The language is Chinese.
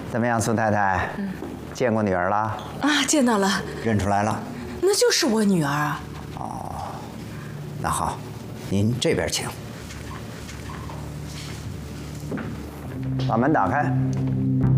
怎么样，苏太太？见过女儿了？ 啊，见到了。 认出来了？ 那就是我女儿啊。 哦，那好，您这边请。把门打开。